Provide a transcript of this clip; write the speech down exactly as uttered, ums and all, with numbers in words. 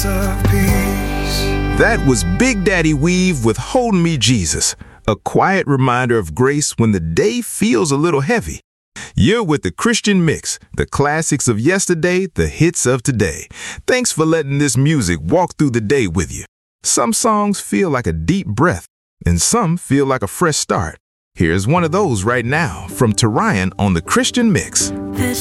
Prince of Peace. That was Big Daddy Weave with Hold Me Jesus, a quiet reminder of grace when the day feels a little heavy. You're with the Christian Mix, the classics of yesterday, the hits of today. Thanks for letting this music walk through the day with you. Some songs feel like a deep breath, and some feel like a fresh start. Here's one of those right now from Tarian on the Christian Mix. This